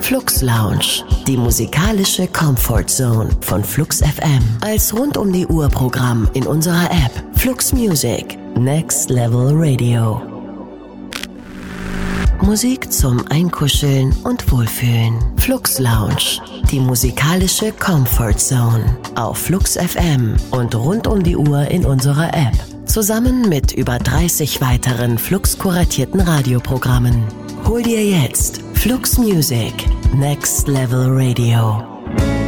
Flux Lounge, die musikalische Comfort Zone von Flux FM. Als Rund-um-die-Uhr-Programm in unserer App Flux Music, Next Level Radio. Musik zum Einkuscheln und Wohlfühlen. Flux Lounge, die musikalische Comfort Zone auf Flux FM und rund um die Uhr in unserer App. Zusammen mit über 30 weiteren Flux-kuratierten Radioprogrammen. Hol dir jetzt Flux Music, Next Level Radio.